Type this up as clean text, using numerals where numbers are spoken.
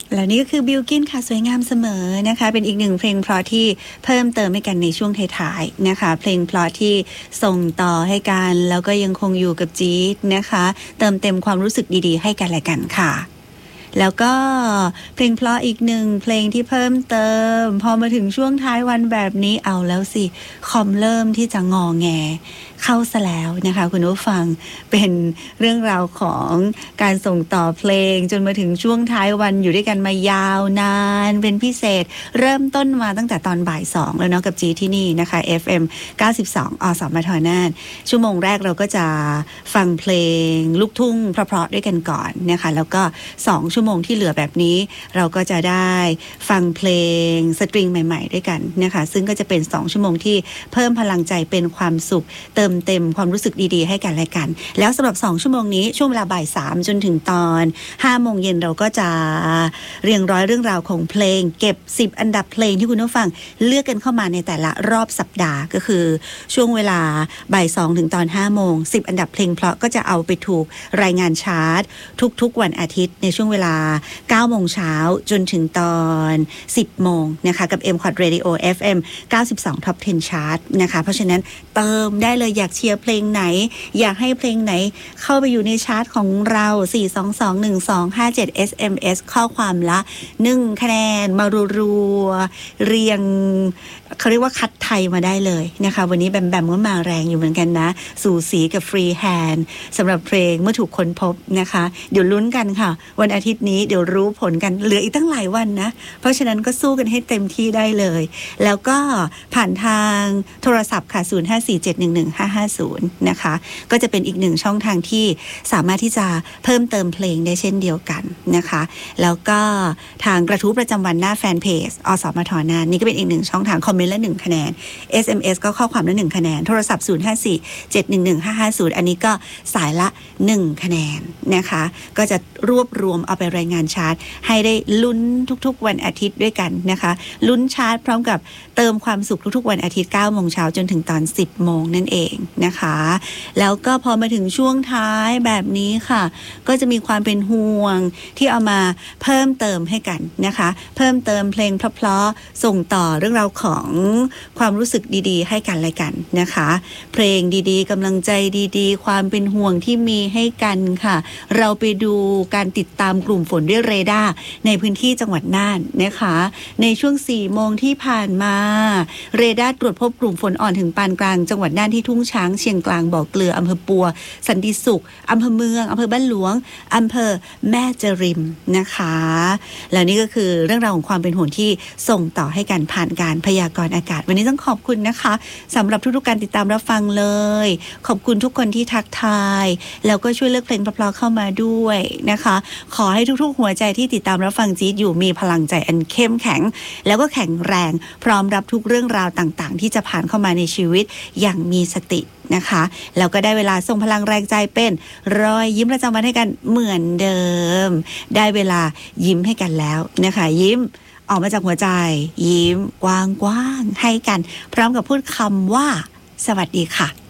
แล้วนี่ก็คือบิลกินค่ะสวยงามเสมอนะคะเป็นอีกหนึ่งเพลงเพราะที่เพิ่มเติมให้กันในช่วงท้ายๆนะคะเพลงเพราะที่ส่งต่อให้กันแล้วก็ยังคงอยู่กับจี๊ดนะคะเติมเต็มความรู้สึกดีๆให้กันและกันค่ะแล้วก็เพลงเพราะอีกหนึ่งเพลงที่เพิ่มเติมพอมาถึงช่วงท้ายวันแบบนี้เอาแล้วสิคอมเริ่มที่จะงอแงเข้าซะแล้วนะคะคุณผู้ฟังเป็นเรื่องราวของการส่งต่อเพลงจนมาถึงช่วงท้ายวันอยู่ด้วยกันมายาวนานเป็นพิเศษเริ่มต้นมาตั้งแต่ตอนบ่าย2แล้วเนาะกับจีที่นี่นะคะ FM 92 อสมทน่านชั่วโมงแรกเราก็จะฟังเพลงลูกทุ่งเพราะๆด้วยกันก่อนนะคะแล้วก็2ชั่วโมงที่เหลือแบบนี้เราก็จะได้ฟังเพลงสตริงใหม่ๆด้วยกันนะคะซึ่งก็จะเป็น2ชั่วโมงที่เพิ่มพลังใจเป็นความสุขเติมเต็มความรู้สึกดีๆให้กันและกันแล้วสำหรับ2ชั่วโมงนี้ช่วงเวลาบ่าย3จนถึงตอน5โมงเย็นเราก็จะเรียงร้อยเรื่องราวของเพลงเก็บ10อันดับเพลงที่คุณผู้ฟังเลือกกันเข้ามาในแต่ละรอบสัปดาห์ก็คือช่วงเวลาบ่าย2ถึงตอน5โมง10อันดับเพลงเพราะก็จะเอาไปถูกรายงานชาร์ตทุกๆวันอาทิตย์ในช่วงเวลา9โมงเช้าจนถึงตอน10โมงนะคะกับ M-Quad Radio FM 92 Top 10 Chart นะคะเพราะฉะนั้นเติมได้เลยอยากเชียร์เพลงไหนอยากให้เพลงไหนเข้าไปอยู่ในชาร์ตของเรา4221257 SMS ข้อความละ1คะแนนมารัวๆเรียงเขาเรียกว่าคัดไทยมาได้เลยนะคะวันนี้แบมแบมก็มาแรงอยู่เหมือนกันนะสูสีกับฟรีแฮนด์สำหรับเพลงเมื่อถูกค้นพบนะคะเดี๋ยวลุ้นกันค่ะวันอาทิตย์นี้เดี๋ยวรู้ผลกันเหลืออีกตั้งหลายวันนะเพราะฉะนั้นก็สู้กันให้เต็มที่ได้เลยแล้วก็ผ่านทางโทรศัพท์ค่ะ0547115550นะคะก็จะเป็นอีกหนึ่งช่องทางที่สามารถที่จะเพิ่มเติมเพลงได้เช่นเดียวกันนะคะแล้วก็ทางกระทู้ประจำวันหน้าแฟนเพจอสมทน่านนี่ก็เป็นอีกหนึ่งช่องทางคอมเมนต์ละ1คะแนน SMS ก็ข้อความละ1คะแนนโทรศัพท์0547115550อันนี้ก็สายละ1คะแนนนะคะก็จะรวบรวมเอาไปรายงานชาร์ตให้ได้ลุ้นทุกๆวันอาทิตย์ด้วยกันนะคะลุ้นชาร์ตพร้อมกับเติมความสุขทุกๆวันอาทิตย์9โมงเช้าจนถึงตอน10โมงนั่นเองนะคะแล้วก็พอมาถึงช่วงท้ายแบบนี้ค่ะก็จะมีความเป็นห่วงที่เอามาเพิ่มเติมให้กันนะคะเพิ่มเติมเพลงเพราะๆส่งต่อเรื่องราวของความรู้สึกดีๆให้กันและกันนะคะเพลงดีๆกำลังใจดีๆความเป็นห่วงที่มีให้กันค่ะเราไปดูการติดตามกลุ่มฝนด้วยเรดาร์ในพื้นที่จังหวัดน่านนะคะในช่วง4โมงที่ผ่านมาเรดาร์ตรวจพบกลุ่มฝนอ่อนถึงปานกลางจังหวัดน่านที่ทุ่งช้างเชียงกลางบ่อเกลืออำเภอปัวสันติสุขอำเภอเมืองอำเภอบ้านหลวงอำเภอแม่จริมนะคะแล้วนี่ก็คือเรื่องราวของความเป็นห่วงที่ส่งต่อให้กันผ่านการพยากรณ์อากาศวันนี้ต้องขอบคุณนะคะสำหรับทุกๆการติดตามรับฟังเลยขอบคุณทุกคนที่ทักทายแล้วก็ช่วยเลือกเพลงเพราะๆเข้ามาด้วยนะคะขอให้ทุกๆหัวใจที่ติดตามรับฟังจี๊ดอยู่มีพลังใจอันเข้มแข็งแล้วก็แข็งแรงพร้อมรับทุกเรื่องราวต่างๆที่จะผ่านเข้ามาในชีวิตอย่างมีสตินะคะแล้วก็ได้เวลาส่งพลังแรงใจเป็นรอยยิ้มประจำวันให้กันเหมือนเดิมได้เวลายิ้มให้กันแล้วนะคะยิ้มออกมาจากหัวใจยิ้มกว้างๆให้กันพร้อมกับพูดคำว่าสวัสดีค่ะ